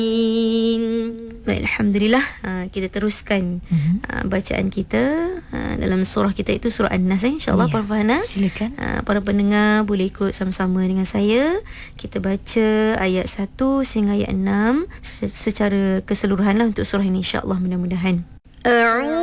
Baik, Alhamdulillah, kita teruskan bacaan kita dalam surah kita itu, surah An-Nas, insyaAllah. Puan Farhana, silakan. Para pendengar boleh ikut sama-sama dengan saya. Kita baca ayat 1 sehingga ayat 6 secara keseluruhan lah untuk surah ini, insyaAllah, mudah-mudahan.